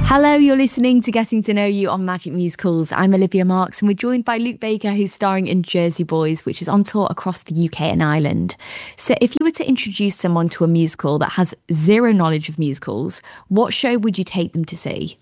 Hello, you're listening to Getting to Know You on Magic Musicals. I'm Olivia Marks, and we're joined by Luke Baker, who's starring in Jersey Boys, which is on tour across the UK and Ireland. So, if you were to introduce someone to a musical that has zero knowledge of musicals, what show would you take them to see?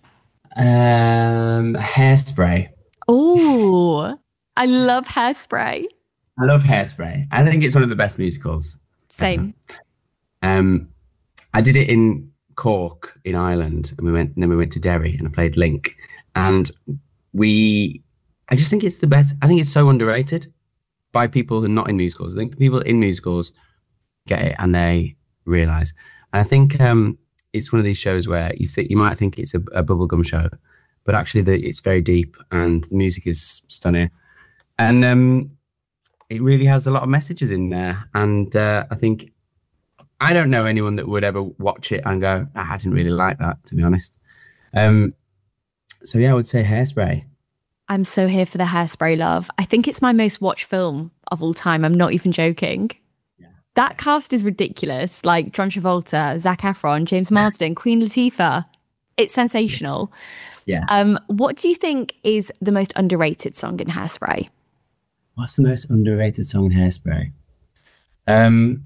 Hairspray. Oh, I love Hairspray. I love Hairspray. I think it's one of the best musicals ever. Same. Um, I did it in Cork in Ireland, and then we went to Derry, and I played Link. And we, I just think it's the best. I think it's so underrated by people who are not in musicals. I think people in musicals get it and they realize. And I think it's one of these shows where you might think it's a bubblegum show, but actually it's very deep and the music is stunning. And it really has a lot of messages in there. And I think I don't know anyone that would ever watch it and go, "Ah, I didn't really like that," to be honest. Um, so yeah, I would say Hairspray. I'm so here for the Hairspray love. I think it's my most watched film of all time. I'm not even joking. Yeah. That cast is ridiculous. Like John Travolta, Zac Efron, James Marsden, Queen Latifah. It's sensational. Yeah. What do you think is the most underrated song in Hairspray? What's the most underrated song in Hairspray? Um,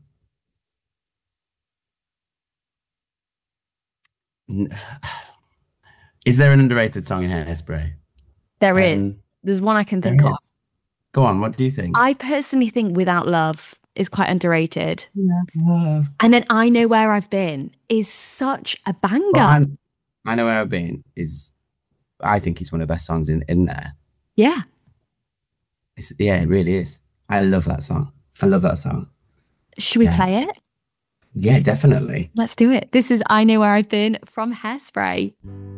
n- is there an underrated song in Hairspray? There Um, is. There's one I can there think of. is. Go on. What do you think? I personally think Without Love is quite underrated. Yeah, love. And then I Know Where I've Been is such a Well, banger. I know where I've been. I think it's one of the best songs in there. Yeah. Yeah, it really is. I love that song. I love that song. Should we Yeah. play it? Yeah, definitely. Let's do it. This is I Know Where I've Been from Hairspray.